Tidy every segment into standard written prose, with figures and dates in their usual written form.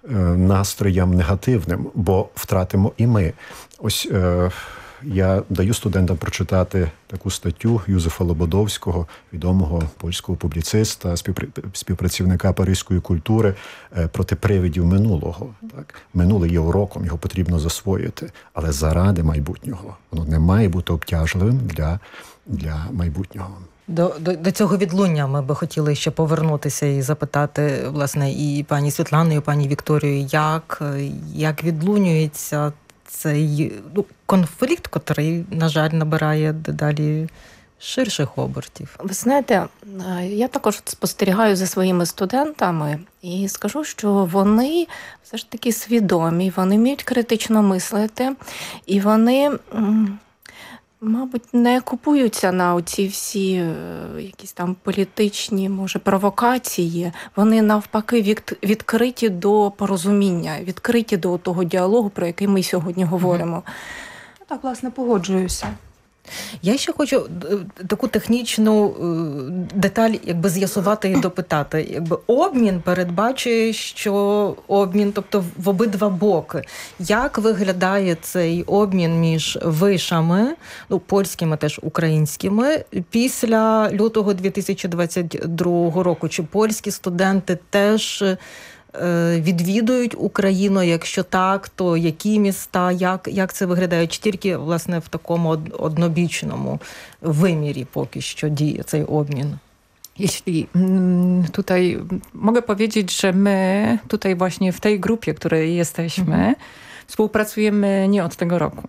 настроям негативним, бо втратимо і ми. Ось я даю студентам прочитати таку статтю Юзефа Лободовського, відомого польського публіциста, співпрацівника паризької культури, проти привидів минулого. Так? Минуле є уроком, його потрібно засвоїти, але заради майбутнього. Воно не має бути обтяжливим для майбутнього. До цього відлуння ми би хотіли ще повернутися і запитати, власне, і пані Світлану, і пані Вікторію, як відлунюється цей конфлікт, котрий, на жаль, набирає дедалі ширших обертів. Ви знаєте, я також спостерігаю за своїми студентами і скажу, що вони все ж таки свідомі, вони вміють критично мислити, і вони, мабуть, не купуються на оці всі якісь там політичні, може, провокації. Вони навпаки відкриті до порозуміння, відкриті до того діалогу, про який ми сьогодні говоримо. Так, власне, погоджуюся. Я ще хочу таку технічну деталь з'ясувати і допитати. Обмін передбачує, що обмін, тобто в обидва боки. Як виглядає цей обмін між вишами, польськими, теж українськими, після лютого 2022 року? Чи польські студенти теж відвідують Україну? Якщо так, то які міста, як це виглядає? Чи тільки, власне, в такому однобічному wymierze póki що dzieje цей obmian? Jeśli tutaj mogę powiedzieć, że my tutaj właśnie w tej grupie, w której jesteśmy, współpracujemy nie od tego roku.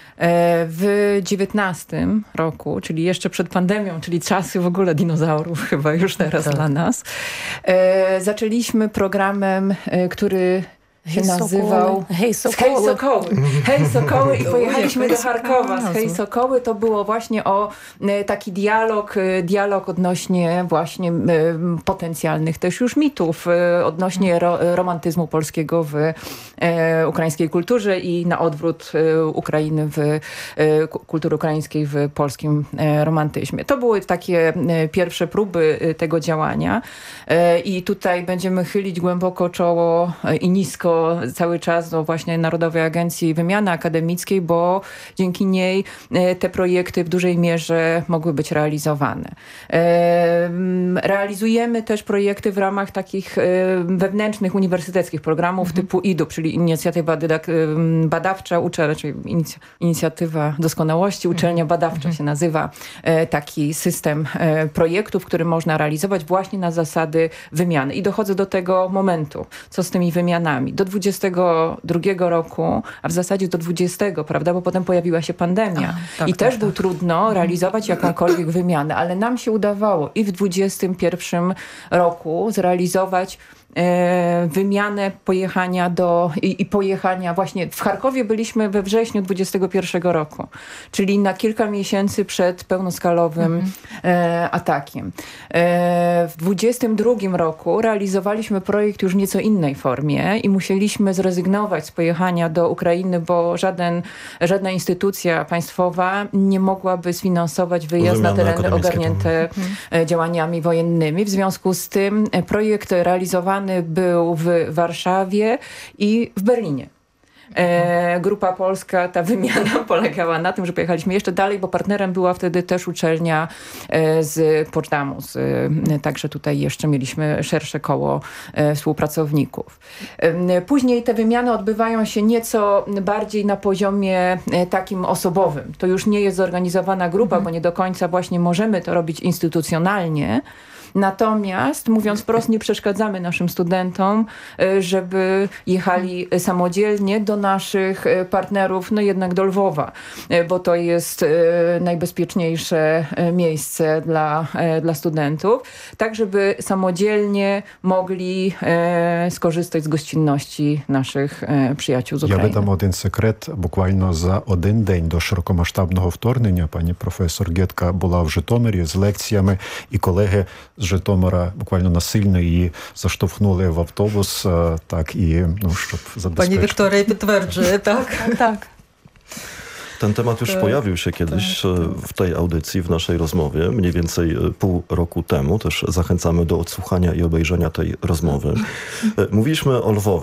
W 2019 roku, czyli jeszcze przed pandemią, czyli czasy w ogóle dinozaurów chyba już teraz dla nas, zaczęliśmy programem, który się nazywał Hej Sokoły. Hej Sokoły i pojechaliśmy do Charkowa. Z Hej Sokoły to było właśnie o taki dialog odnośnie właśnie potencjalnych też już mitów, odnośnie romantyzmu polskiego w ukraińskiej kulturze i na odwrót Ukrainy kultury ukraińskiej w polskim romantyzmie. To były takie pierwsze próby tego działania i tutaj będziemy chylić głęboko czoło i nisko cały czas do właśnie Narodowej Agencji Wymiany Akademickiej, bo dzięki niej te projekty w dużej mierze mogły być realizowane. Realizujemy też projekty w ramach takich wewnętrznych uniwersyteckich programów typu IDUB, czyli Inicjatywa Badawcza, czyli Inicjatywa Doskonałości, Uczelnia Badawcza się nazywa taki system projektów, który można realizować właśnie na zasady wymiany. I dochodzę do tego momentu, co z tymi wymianami. Do 22 roku, a w zasadzie do 20, prawda, bo potem pojawiła się pandemia i też było trudno realizować jakąkolwiek wymianę, ale nam się udawało i w 21 roku zrealizować wymianę pojechania pojechania właśnie w Charkowie byliśmy we wrześniu 21 roku, czyli na kilka miesięcy przed pełnoskalowym atakiem. W 22 roku realizowaliśmy projekt już w nieco innej formie i musieliśmy zrezygnować z pojechania do Ukrainy, bo żadna instytucja państwowa nie mogłaby sfinansować wyjazd na tereny ogarnięte działaniami wojennymi. W związku z tym projekt realizowany był w Warszawie i w Berlinie. Grupa polska, ta wymiana polegała na tym, że pojechaliśmy jeszcze dalej, bo partnerem była wtedy też uczelnia z Poczdamу. Także tutaj jeszcze mieliśmy szersze koło współpracowników. Później te wymiany odbywają się nieco bardziej na poziomie takim osobowym. To już nie jest zorganizowana grupa, bo nie do końca właśnie możemy to robić instytucjonalnie. Natomiast, mówiąc wprost, nie przeszkadzamy naszym studentom, żeby jechali samodzielnie do naszych partnerów, no jednak do Lwowa, bo to jest najbezpieczniejsze miejsce dla studentów, tak żeby samodzielnie mogli skorzystać z gościnności naszych przyjaciół z України. Я видам один секрет. Буквально за один день до широкомасштабного вторгнення пані професор Гетка була в Житомирі з лекціями, і колеги з Житомира буквально насильно її заштовхнули в автобус, так, і, щоб забезпечити. Пані Вікторія підтверджує, так? Tak. Ten temat już pojawił się kiedyś w tej audycji, w naszej rozmowie, mniej więcej pół roku temu. Też zachęcamy do odsłuchania i obejrzenia tej rozmowy. Mówiliśmy o Lwowie.